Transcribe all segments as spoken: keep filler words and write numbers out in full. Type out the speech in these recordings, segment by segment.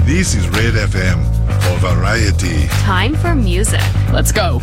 This is Red F M for variety. Time for music. Let's go.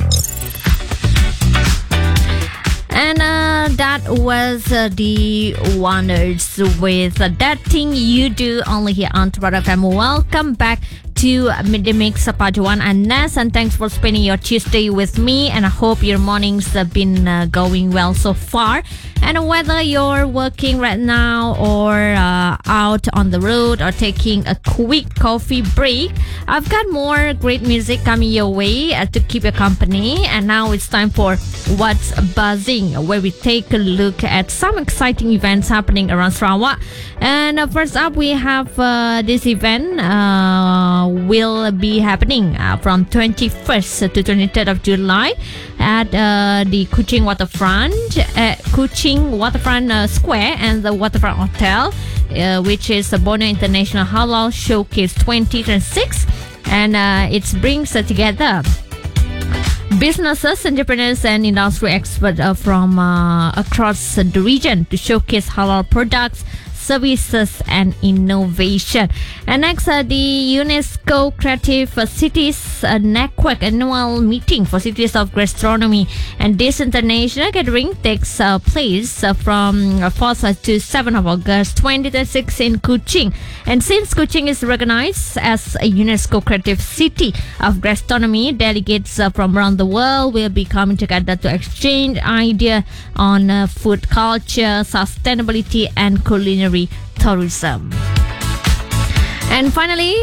And uh, that was uh, the Wonders with uh, That Thing You Do, only here on Red F M. Welcome back to Midday Mix, part one. And Ness, and thanks for spending your Tuesday with me. And I hope your mornings have been uh, going well so far. And whether you're working right now or uh, out on the road or taking a quick coffee break, I've got more great music coming your way uh, to keep you company. And now it's time for What's Buzzing, where we take a look at some exciting events happening around Sarawak. And uh, first up, we have uh, this event uh, will be happening uh, from twenty-first to twenty-third of July at uh, the Kuching Waterfront, uh, Kuching Waterfront uh, Square and the Waterfront Hotel, uh, which is the Borneo International Halal Showcase twenty twenty-six, and uh, it brings uh, together businesses, entrepreneurs, and industry experts uh, from uh, across the region to showcase halal products, services, and innovation. And next, uh, the UNESCO Creative Cities uh, Network annual meeting for cities of gastronomy. And this international gathering takes uh, place uh, from uh, fourth to seventh of August twenty twenty-six in Kuching. And since Kuching is recognized as a UNESCO Creative City of Gastronomy, delegates uh, from around the world will be coming together to exchange ideas on uh, food culture, sustainability, and culinary tourism. And finally,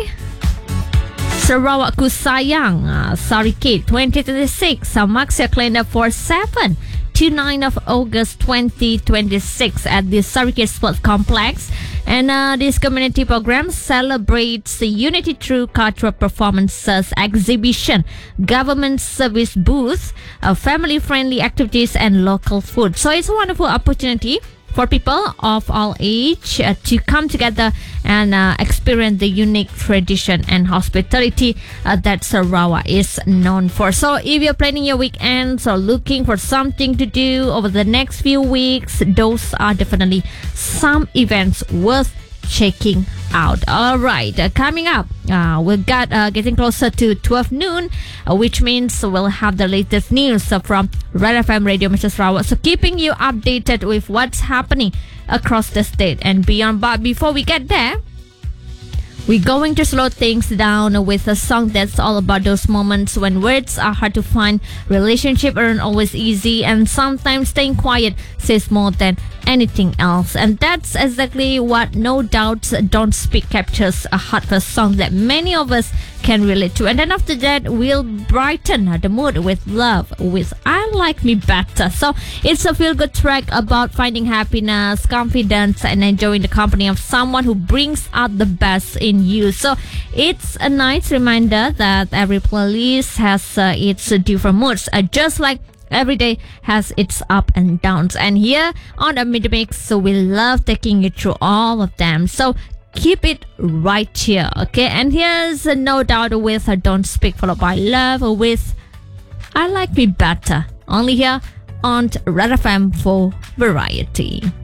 Sarawak Ku Sayang uh, Sarikit twenty twenty-six uh, marks your calendar for seven to nine of August twenty twenty-six at the Sarikit Sports Complex. And uh, this community program celebrates the Unity Through Cultural Performances exhibition, government service booth, uh, family-friendly activities, and local food. So it's a wonderful opportunity for people of all age uh, to come together and uh, experience the unique tradition and hospitality uh, that Sarawak is known for. So if you're planning your weekends or looking for something to do over the next few weeks, those are definitely some events worth checking out. All right, uh, coming up, uh, we've got uh, getting closer to twelve noon, uh, which means we'll have the latest news uh, from Red F M Radio Metro Sarawak. So keeping you updated with what's happening across the state and beyond. But before we get there, we're going to slow things down with a song that's all about those moments when words are hard to find, relationships aren't always easy, and sometimes staying quiet says more than anything else. And that's exactly what No Doubt's Don't Speak captures, a heartfelt song that many of us can relate to. And then after that, we'll brighten the mood with Love with I Like Me Better. So it's a feel-good track about finding happiness, confidence, and enjoying the company of someone who brings out the best in you. So it's a nice reminder that every playlist has uh, its different moods, uh, just like every day has its up and downs. And here on the Midday Mix, so we love taking you through all of them. So keep it right here, okay? And here's uh, No Doubt with uh, Don't Speak, followed by Love with I Like Me Better, only here on Red F M for variety.